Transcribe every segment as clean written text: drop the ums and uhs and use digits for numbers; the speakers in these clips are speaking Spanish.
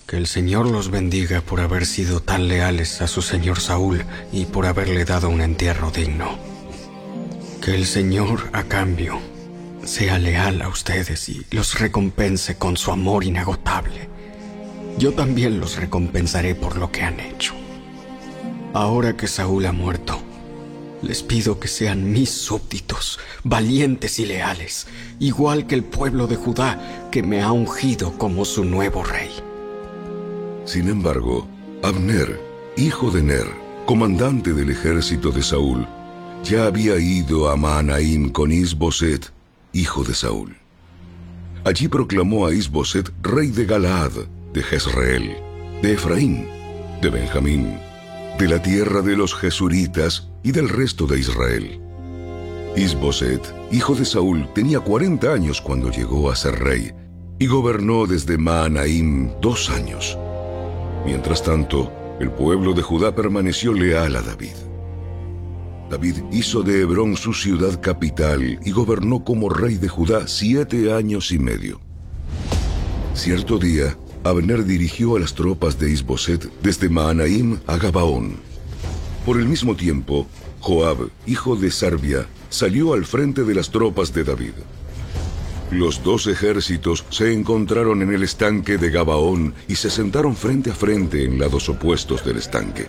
Que el Señor los bendiga por haber sido tan leales a su señor Saúl y por haberle dado un entierro digno. Que el Señor, a cambio, sea leal a ustedes y los recompense con su amor inagotable. Yo también los recompensaré por lo que han hecho. Ahora que Saúl ha muerto, les pido que sean mis súbditos, valientes y leales, igual que el pueblo de Judá, que me ha ungido como su nuevo rey. Sin embargo, Abner, hijo de Ner, comandante del ejército de Saúl, ya había ido a Mahanaim con Is-Boset, hijo de Saúl. Allí proclamó a Is-Boset rey de Galaad, de Jezreel, de Efraín, de Benjamín, de la tierra de los Jesuritas y del resto de Israel. Is-Boset, hijo de Saúl, tenía 40 años cuando llegó a ser rey, y gobernó desde Mahanaim 2 años. Mientras tanto, el pueblo de Judá permaneció leal a David. David hizo de Hebrón su ciudad capital y gobernó como rey de Judá 7 años y medio. Cierto día, Abner dirigió a las tropas de Is-Boset desde Mahanaim a Gabaón. Por el mismo tiempo, Joab, hijo de Sarvia, salió al frente de las tropas de David. Los 2 ejércitos se encontraron en el estanque de Gabaón y se sentaron frente a frente en lados opuestos del estanque.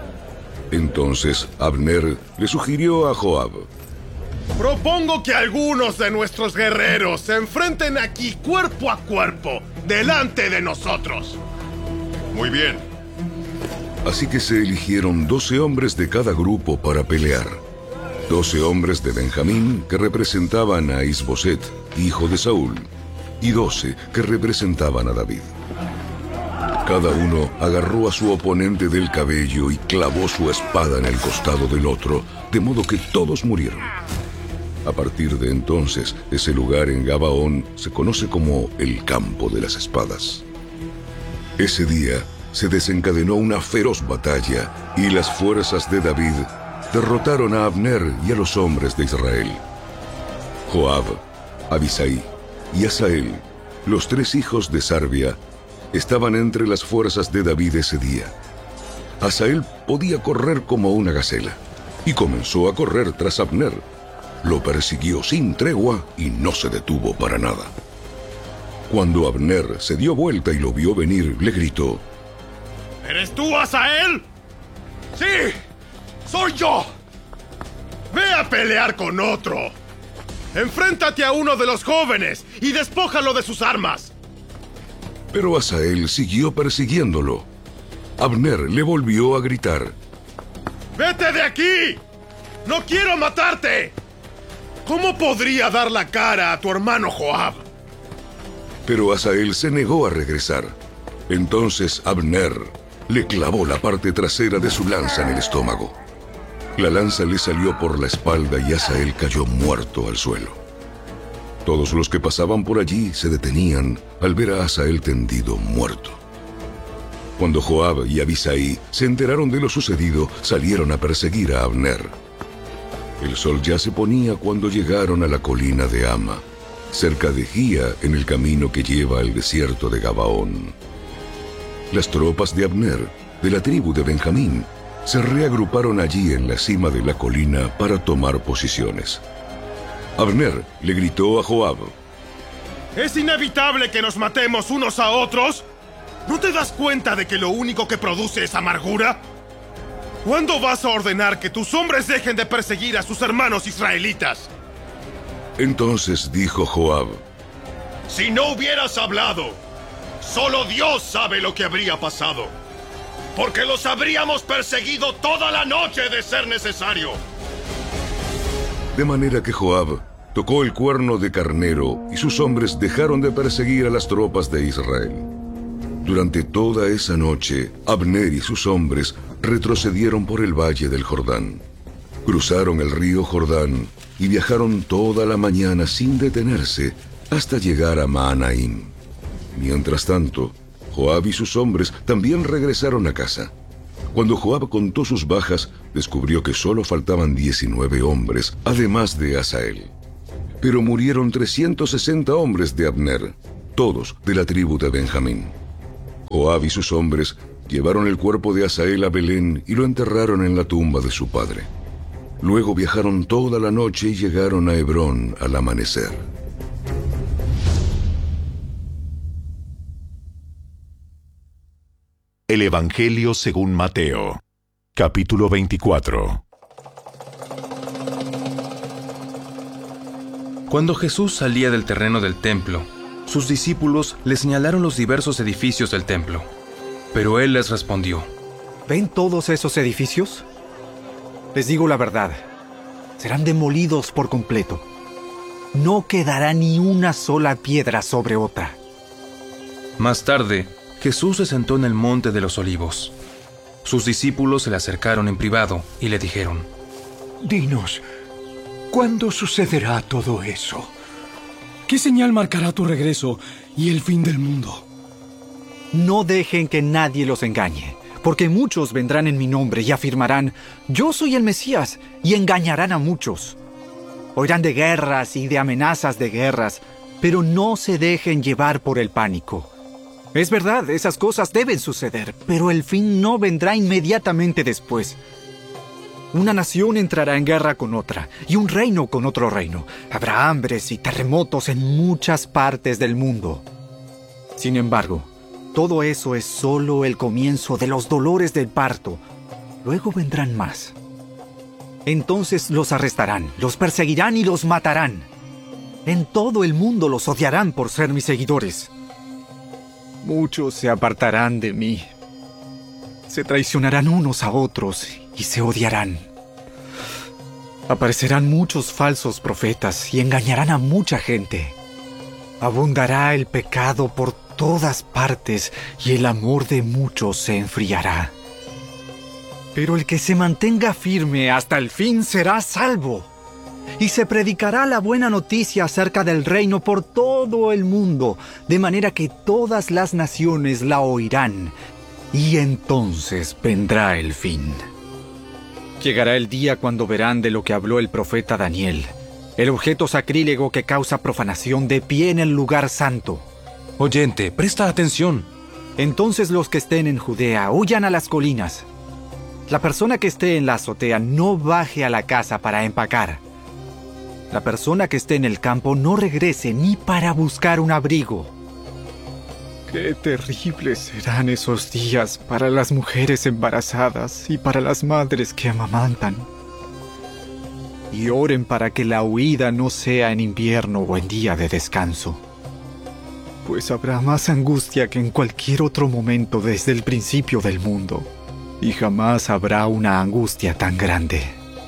Entonces Abner le sugirió a Joab: propongo que algunos de nuestros guerreros se enfrenten aquí cuerpo a cuerpo, delante de nosotros. Muy bien. Así que se eligieron 12 hombres de cada grupo para pelear. 12 hombres de Benjamín que representaban a Is-Boset, hijo de Saúl, y 12 que representaban a David. Cada uno agarró a su oponente del cabello y clavó su espada en el costado del otro, de modo que todos murieron. A partir de entonces, ese lugar en Gabaón se conoce como el Campo de las Espadas. Ese día se desencadenó una feroz batalla y las fuerzas de David derrotaron a Abner y a los hombres de Israel. Joab, Abisai y Asael, los 3 hijos de Sarvia, estaban entre las fuerzas de David ese día. Asael podía correr como una gacela y comenzó a correr tras Abner. Lo persiguió sin tregua y no se detuvo para nada. Cuando Abner se dio vuelta y lo vio venir, le gritó: ¿Eres tú, Asael? ¡Sí! ¡Soy yo! ¡Ve a pelear con otro! ¡Enfréntate a uno de los jóvenes y despójalo de sus armas! Pero Asael siguió persiguiéndolo. Abner le volvió a gritar: ¡Vete de aquí! ¡No quiero matarte! ¿Cómo podría dar la cara a tu hermano Joab? Pero Asael se negó a regresar. Entonces Abner le clavó la parte trasera de su lanza en el estómago. La lanza le salió por la espalda y Asael cayó muerto al suelo. Todos los que pasaban por allí se detenían al ver a Asael tendido muerto. Cuando Joab y Abisai se enteraron de lo sucedido, salieron a perseguir a Abner. El sol ya se ponía cuando llegaron a la colina de Ama, cerca de Gía, en el camino que lleva al desierto de Gabaón. Las tropas de Abner, de la tribu de Benjamín, se reagruparon allí en la cima de la colina para tomar posiciones. Abner le gritó a Joab: ¿Es inevitable que nos matemos unos a otros? ¿No te das cuenta de que lo único que produce es amargura? ¿Cuándo vas a ordenar que tus hombres dejen de perseguir a sus hermanos israelitas? Entonces dijo Joab: Si no hubieras hablado, solo Dios sabe lo que habría pasado, porque los habríamos perseguido toda la noche de ser necesario. De manera que Joab tocó el cuerno de carnero y sus hombres dejaron de perseguir a las tropas de Israel. Durante toda esa noche, Abner y sus hombres retrocedieron por el valle del Jordán. Cruzaron el río Jordán y viajaron toda la mañana sin detenerse hasta llegar a Mahanaim. Mientras tanto, Joab y sus hombres también regresaron a casa. Cuando Joab contó sus bajas, descubrió que solo faltaban 19 hombres, además de Asael. Pero murieron 360 hombres de Abner, todos de la tribu de Benjamín. Joab y sus hombres llevaron el cuerpo de Asael a Belén y lo enterraron en la tumba de su padre. Luego viajaron toda la noche y llegaron a Hebrón al amanecer. El Evangelio según Mateo, capítulo 24. Cuando Jesús salía del terreno del templo, sus discípulos le señalaron los diversos edificios del templo. Pero él les respondió: ¿Ven todos esos edificios? Les digo la verdad, serán demolidos por completo. No quedará ni una sola piedra sobre otra. Más tarde, Jesús se sentó en el monte de los Olivos. Sus discípulos se le acercaron en privado y le dijeron: Dinos, ¿cuándo sucederá todo eso? ¿Qué señal marcará tu regreso y el fin del mundo? No dejen que nadie los engañe, porque muchos vendrán en mi nombre y afirmarán: yo soy el Mesías, y engañarán a muchos. Oirán de guerras y de amenazas de guerras, pero no se dejen llevar por el pánico. Es verdad, esas cosas deben suceder, pero el fin no vendrá inmediatamente después. Una nación entrará en guerra con otra, y un reino con otro reino. Habrá hambres y terremotos en muchas partes del mundo. Sin embargo, todo eso es solo el comienzo de los dolores del parto. Luego vendrán más. Entonces los arrestarán, los perseguirán y los matarán. En todo el mundo los odiarán por ser mis seguidores. Muchos se apartarán de mí. Se traicionarán unos a otros y se odiarán. Aparecerán muchos falsos profetas y engañarán a mucha gente. Abundará el pecado por todas partes y el amor de muchos se enfriará. Pero el que se mantenga firme hasta el fin será salvo. Y se predicará la buena noticia acerca del reino por todo el mundo, de manera que todas las naciones la oirán. Y entonces vendrá el fin. Llegará el día cuando verán de lo que habló el profeta Daniel, el objeto sacrílego que causa profanación de pie en el lugar santo. Oyente, presta atención. Entonces los que estén en Judea huyan a las colinas. La persona que esté en la azotea no baje a la casa para empacar. La persona que esté en el campo no regrese ni para buscar un abrigo. Qué terribles serán esos días para las mujeres embarazadas y para las madres que amamantan. Y oren para que la huida no sea en invierno o en día de descanso. Pues habrá más angustia que en cualquier otro momento desde el principio del mundo. Y jamás habrá una angustia tan grande.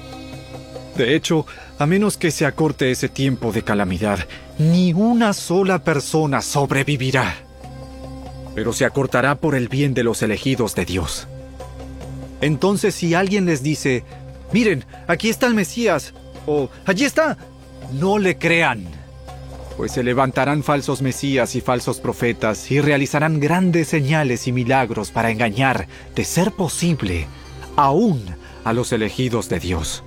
De hecho, a menos que se acorte ese tiempo de calamidad, ni una sola persona sobrevivirá. Pero se acortará por el bien de los elegidos de Dios. Entonces, si alguien les dice: miren, aquí está el Mesías, o allí está, no le crean. Pues se levantarán falsos mesías y falsos profetas y realizarán grandes señales y milagros para engañar, de ser posible, aún a los elegidos de Dios.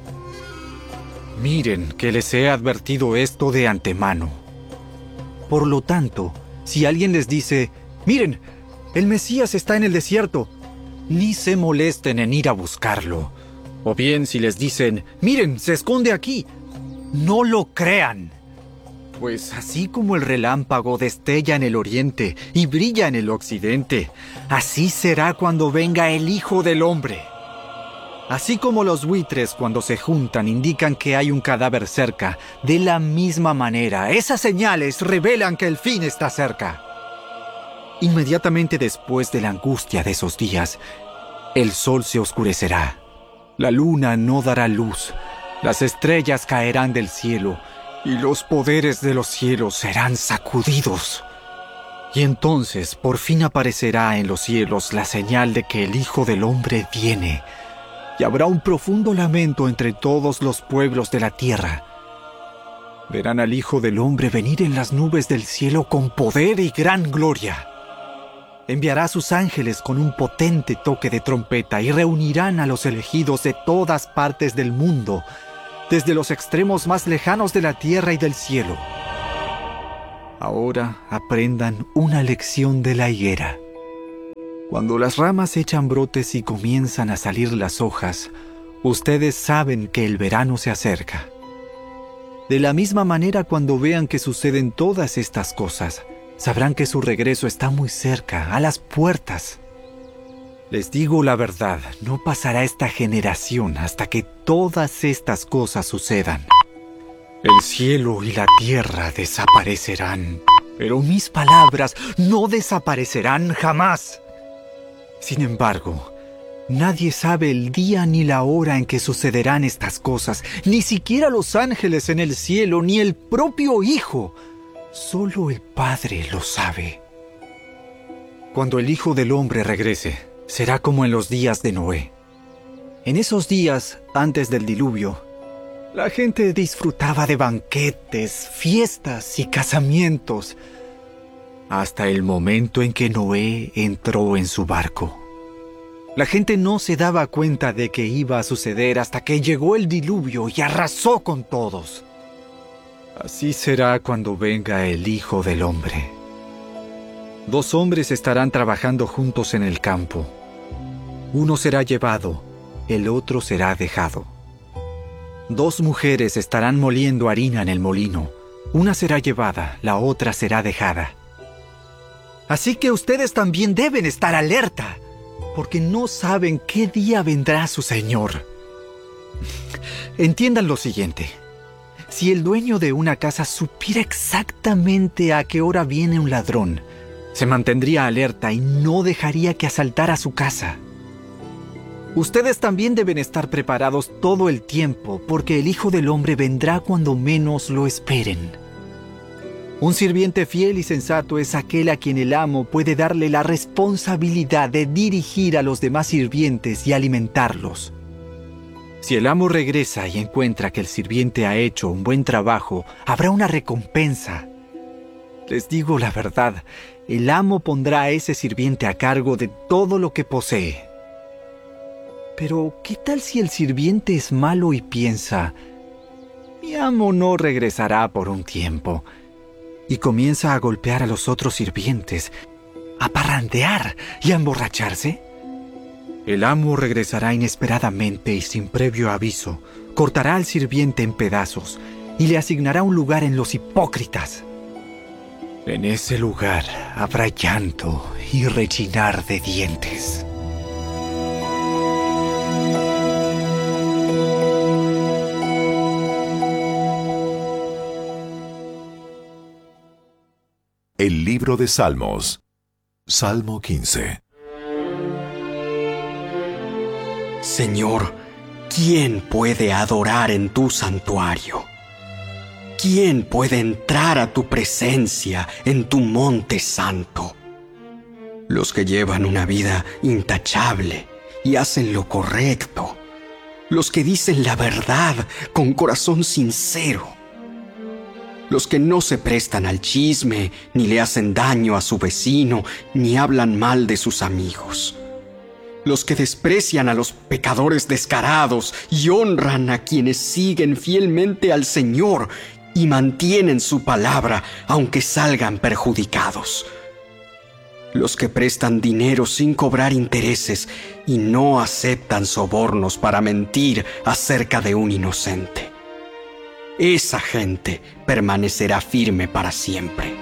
Miren que les he advertido esto de antemano. Por lo tanto, si alguien les dice: miren, el Mesías está en el desierto, ni se molesten en ir a buscarlo. O bien si les dicen: miren, se esconde aquí, no lo crean. Pues así como el relámpago destella en el oriente y brilla en el occidente, así será cuando venga el Hijo del Hombre. Así como los buitres cuando se juntan indican que hay un cadáver cerca, de la misma manera, esas señales revelan que el fin está cerca. Inmediatamente después de la angustia de esos días, el sol se oscurecerá, la luna no dará luz, las estrellas caerán del cielo, y los poderes de los cielos serán sacudidos. Y entonces por fin aparecerá en los cielos la señal de que el Hijo del Hombre viene, y habrá un profundo lamento entre todos los pueblos de la tierra. Verán al Hijo del Hombre venir en las nubes del cielo con poder y gran gloria. Enviará a sus ángeles con un potente toque de trompeta y reunirán a los elegidos de todas partes del mundo, desde los extremos más lejanos de la tierra y del cielo. Ahora aprendan una lección de la higuera. Cuando las ramas echan brotes y comienzan a salir las hojas, ustedes saben que el verano se acerca. De la misma manera, cuando vean que suceden todas estas cosas, sabrán que su regreso está muy cerca, a las puertas. Les digo la verdad, no pasará esta generación hasta que todas estas cosas sucedan. El cielo y la tierra desaparecerán, pero mis palabras no desaparecerán jamás. Sin embargo, nadie sabe el día ni la hora en que sucederán estas cosas, ni siquiera los ángeles en el cielo, ni el propio Hijo. Solo el Padre lo sabe. Cuando el Hijo del Hombre regrese, será como en los días de Noé. En esos días, antes del diluvio, la gente disfrutaba de banquetes, fiestas y casamientos, hasta el momento en que Noé entró en su barco. La gente no se daba cuenta de que iba a suceder hasta que llegó el diluvio y arrasó con todos. Así será cuando venga el Hijo del Hombre. 2 hombres estarán trabajando juntos en el campo. Uno será llevado, el otro será dejado. 2 mujeres estarán moliendo harina en el molino. Una será llevada, la otra será dejada. Así que ustedes también deben estar alerta, porque no saben qué día vendrá su Señor. Entiendan lo siguiente. Si el dueño de una casa supiera exactamente a qué hora viene un ladrón, se mantendría alerta y no dejaría que asaltara su casa. Ustedes también deben estar preparados todo el tiempo, porque el Hijo del Hombre vendrá cuando menos lo esperen. Un sirviente fiel y sensato es aquel a quien el amo puede darle la responsabilidad de dirigir a los demás sirvientes y alimentarlos. Si el amo regresa y encuentra que el sirviente ha hecho un buen trabajo, habrá una recompensa. Les digo la verdad, el amo pondrá a ese sirviente a cargo de todo lo que posee. Pero, ¿qué tal si el sirviente es malo y piensa, mi amo no regresará por un tiempo? Y comienza a golpear a los otros sirvientes, a parrandear y a emborracharse. El amo regresará inesperadamente y sin previo aviso, cortará al sirviente en pedazos y le asignará un lugar en los hipócritas. En ese lugar habrá llanto y rechinar de dientes. El libro de Salmos. Salmo 15. Señor, ¿quién puede adorar en tu santuario? ¿Quién puede entrar a tu presencia en tu monte santo? Los que llevan una vida intachable y hacen lo correcto. Los que dicen la verdad con corazón sincero. Los que no se prestan al chisme, ni le hacen daño a su vecino, ni hablan mal de sus amigos. Los que desprecian a los pecadores descarados y honran a quienes siguen fielmente al Señor y mantienen su palabra aunque salgan perjudicados. Los que prestan dinero sin cobrar intereses y no aceptan sobornos para mentir acerca de un inocente. Esa gente permanecerá firme para siempre.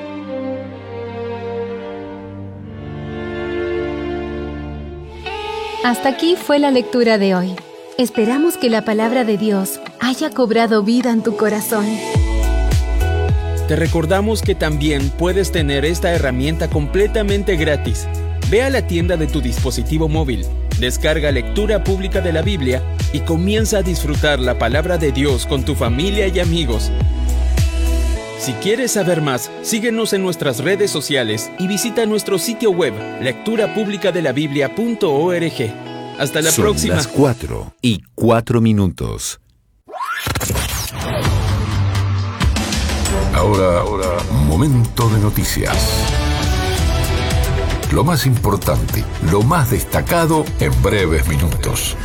Hasta aquí fue la lectura de hoy. Esperamos que la palabra de Dios haya cobrado vida en tu corazón. Te recordamos que también puedes tener esta herramienta completamente gratis. Ve a la tienda de tu dispositivo móvil, descarga Lectura Pública de la Biblia y comienza a disfrutar la palabra de Dios con tu familia y amigos. Si quieres saber más, síguenos en nuestras redes sociales y visita nuestro sitio web, lecturapublicadelabiblia.org. Hasta la próxima. Son las 4:04. Ahora, momento de noticias. Lo más importante, lo más destacado en breves minutos.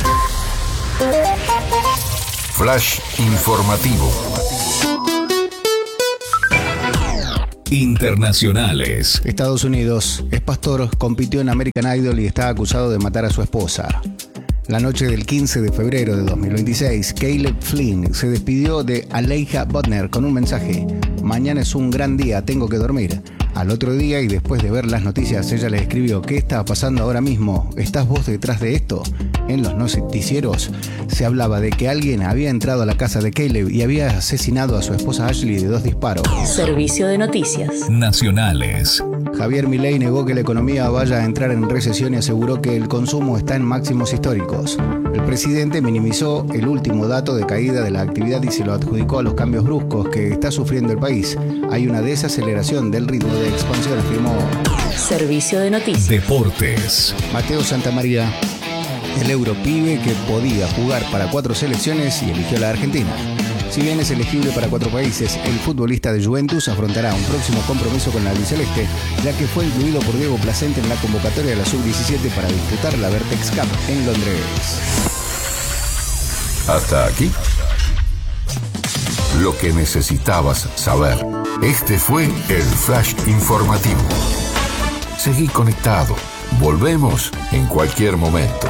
Flash informativo. Internacionales. Estados Unidos. Es pastor, compitió en American Idol y está acusado de matar a su esposa. La noche del 15 de febrero de 2026, Caleb Flynn se despidió de Aleija Butner con un mensaje: mañana es un gran día, tengo que dormir. Al otro día, y después de ver las noticias, ella le escribió: ¿qué está pasando ahora mismo? ¿Estás vos detrás de esto? En los noticieros se hablaba de que alguien había entrado a la casa de Caleb y había asesinado a su esposa Ashley de 2 disparos. Servicio de noticias Nacionales. Javier Milei negó que la economía vaya a entrar en recesión y aseguró que el consumo está en máximos históricos. El presidente minimizó el último dato de caída de la actividad y se lo adjudicó a los cambios bruscos que está sufriendo el país. Hay una desaceleración del ritmo de expansión, afirmó. Servicio de noticias. Deportes. Mateo Santamaría, el europibe que podía jugar para 4 selecciones y eligió la Argentina. Si bien es elegible para 4 países, el futbolista de Juventus afrontará un próximo compromiso con la albiceleste, ya que fue incluido por Diego Placente en la convocatoria de la Sub-17 para disputar la Vertex Cup en Londres. Hasta aquí lo que necesitabas saber. Este fue el Flash Informativo. Seguí conectado. Volvemos en cualquier momento.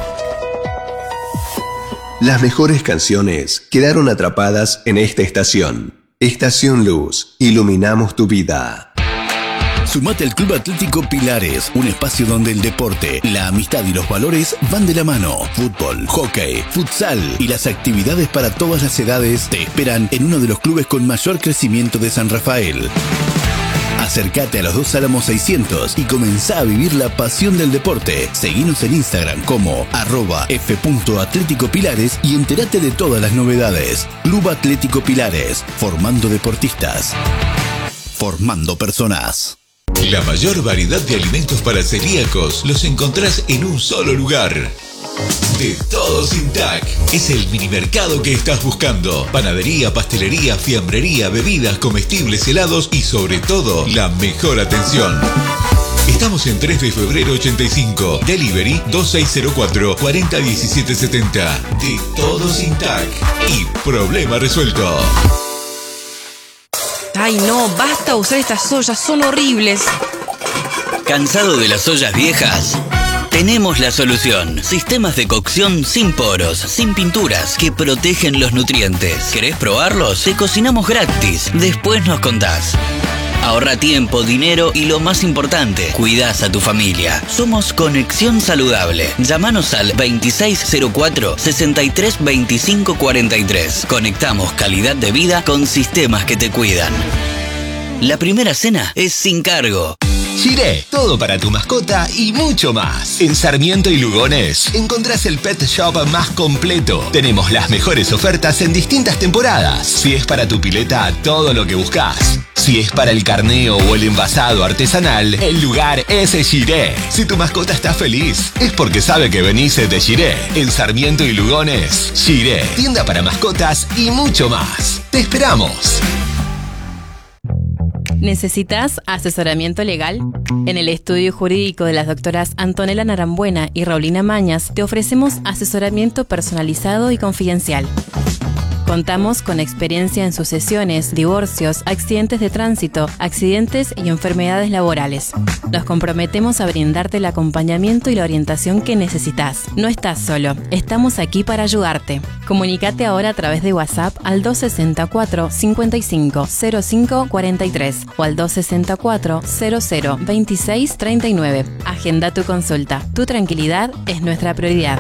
Las mejores canciones quedaron atrapadas en esta estación. Estación Luz, iluminamos tu vida. Sumate al Club Atlético Pilares, un espacio donde el deporte, la amistad y los valores van de la mano. Fútbol, hockey, futsal y las actividades para todas las edades te esperan en uno de los clubes con mayor crecimiento de San Rafael. Acércate a los 2 Álamos 600 y comenzá a vivir la pasión del deporte. Seguinos en Instagram como @f.atléticopilares y entérate de todas las novedades. Club Atlético Pilares, formando deportistas, formando personas. La mayor variedad de alimentos para celíacos los encontrás en un solo lugar. De Todo Sin Tac. Es el minimercado que estás buscando. Panadería, pastelería, fiambrería, bebidas, comestibles, helados y sobre todo, la mejor atención. Estamos en 3 de febrero 85. Delivery 2604-401770. De Todo Sin Tac. Y problema resuelto. Ay no, basta usar estas ollas, son horribles. ¿Cansado de las ollas viejas? Tenemos la solución. Sistemas de cocción sin poros, sin pinturas, que protegen los nutrientes. ¿Querés probarlos? Te cocinamos gratis. Después nos contás. Ahorra tiempo, dinero y lo más importante, cuidás a tu familia. Somos Conexión Saludable. Llámanos al 2604-632543. Conectamos calidad de vida con sistemas que te cuidan. La primera cena es sin cargo. Shiré, todo para tu mascota y mucho más. En Sarmiento y Lugones encontrás el pet shop más completo. Tenemos las mejores ofertas en distintas temporadas. Si es para tu pileta, todo lo que buscas. Si es para el carneo o el envasado artesanal, el lugar es Shiré. Si tu mascota está feliz, es porque sabe que venís de Shiré. En Sarmiento y Lugones, Shiré, tienda para mascotas y mucho más. ¡Te esperamos! ¿Necesitas asesoramiento legal? En el estudio jurídico de las doctoras Antonella Narambuena y Raulina Mañas te ofrecemos asesoramiento personalizado y confidencial. Contamos con experiencia en sucesiones, divorcios, accidentes de tránsito, accidentes y enfermedades laborales. Nos comprometemos a brindarte el acompañamiento y la orientación que necesitas. No estás solo, estamos aquí para ayudarte. Comunícate ahora a través de WhatsApp al 264 55 05 43 o al 264 00 26 39. Agenda tu consulta. Tu tranquilidad es nuestra prioridad.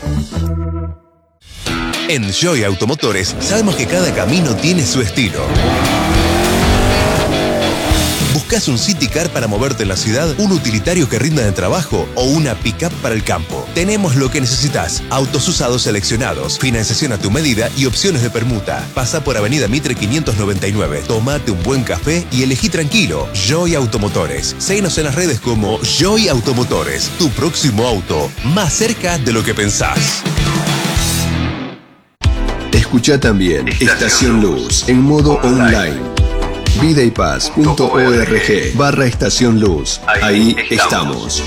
En Joy Automotores sabemos que cada camino tiene su estilo. ¿Buscas un City Car para moverte en la ciudad, un utilitario que rinda de trabajo o una pick-up para el campo? Tenemos lo que necesitas. Autos usados seleccionados, financiación a tu medida y opciones de permuta. Pasa por Avenida Mitre 599. Tómate un buen café y elegí tranquilo. Joy Automotores. Síguenos en las redes como Joy Automotores. Tu próximo auto, más cerca de lo que pensás. Escucha también Estación Luz en modo online. vidaypaz.org/Estación Luz. Ahí estamos.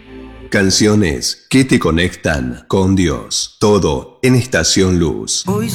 Canciones que te conectan con Dios. Todo en Estación Luz.